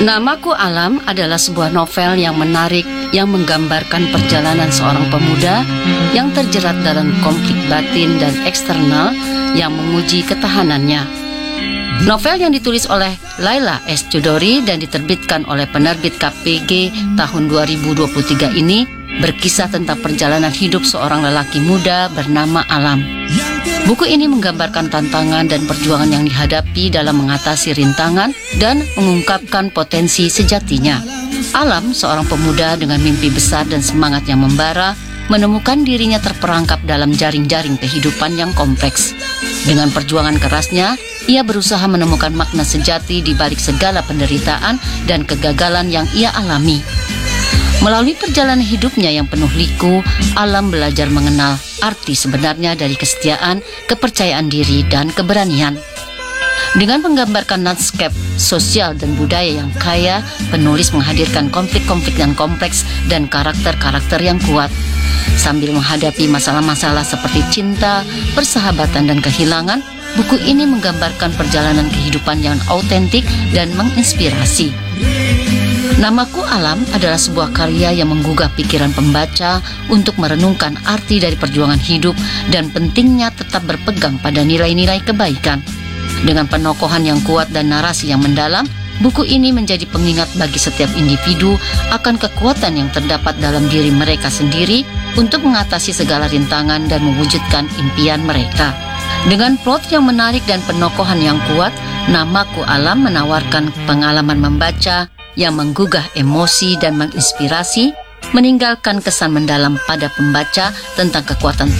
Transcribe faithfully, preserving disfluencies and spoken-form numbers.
Namaku Alam adalah sebuah novel yang menarik yang menggambarkan perjalanan seorang pemuda yang terjerat dalam konflik batin dan eksternal yang menguji ketahanannya. Novel yang ditulis oleh Laila S. Chudori dan diterbitkan oleh penerbit K P G tahun dua ribu dua puluh tiga ini berkisah tentang perjalanan hidup seorang lelaki muda bernama Alam. Buku ini menggambarkan tantangan dan perjuangan yang dihadapi dalam mengatasi rintangan dan mengungkapkan potensi sejatinya. Alam, seorang pemuda dengan mimpi besar dan semangat yang membara, menemukan dirinya terperangkap dalam jaring-jaring kehidupan yang kompleks. Dengan perjuangan kerasnya, ia berusaha menemukan makna sejati di balik segala penderitaan dan kegagalan yang ia alami. Melalui perjalanan hidupnya yang penuh liku, Alam belajar mengenal arti sebenarnya dari kesetiaan, kepercayaan diri, dan keberanian. Dengan menggambarkan landscape sosial dan budaya yang kaya, penulis menghadirkan konflik-konflik yang kompleks dan karakter-karakter yang kuat. Sambil menghadapi masalah-masalah seperti cinta, persahabatan, dan kehilangan, buku ini menggambarkan perjalanan kehidupan yang autentik dan menginspirasi. Namaku Alam adalah sebuah karya yang menggugah pikiran pembaca untuk merenungkan arti dari perjuangan hidup dan pentingnya tetap berpegang pada nilai-nilai kebaikan. Dengan penokohan yang kuat dan narasi yang mendalam, buku ini menjadi pengingat bagi setiap individu akan kekuatan yang terdapat dalam diri mereka sendiri untuk mengatasi segala rintangan dan mewujudkan impian mereka. Dengan plot yang menarik dan penokohan yang kuat, Namaku Alam menawarkan pengalaman membaca yang menggugah emosi dan menginspirasi, meninggalkan kesan mendalam pada pembaca tentang kekuatan